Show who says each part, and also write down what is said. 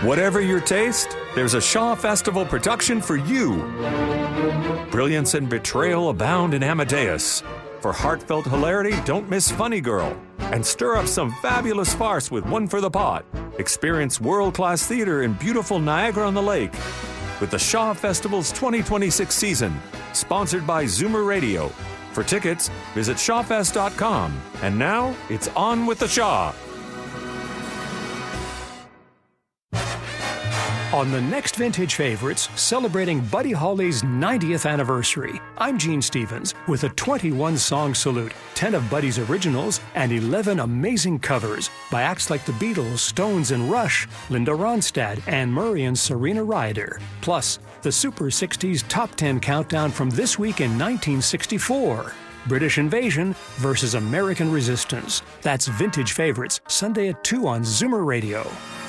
Speaker 1: Whatever your taste, there's a Shaw Festival production for you. Brilliance and betrayal abound in Amadeus. For heartfelt hilarity, don't miss Funny Girl. And stir up some fabulous farce with One for the Pot. Experience world-class theater in beautiful Niagara-on-the-Lake with the Shaw Festival's 2026 season, sponsored by Zoomer Radio. For tickets, visit shawfest.com. And now, it's on with the Shaw.
Speaker 2: On the next Vintage Favorites, celebrating Buddy Holly's 90th anniversary, I'm Gene Stevens with a 21-song salute, 10 of Buddy's originals, and 11 amazing covers by acts like the Beatles, Stones and Rush, Linda Ronstadt, Anne Murray and Serena Ryder. Plus, the Super 60s Top 10 Countdown from this week in 1964. British Invasion versus American Resistance. That's Vintage Favorites, Sunday at 2 on Zoomer Radio.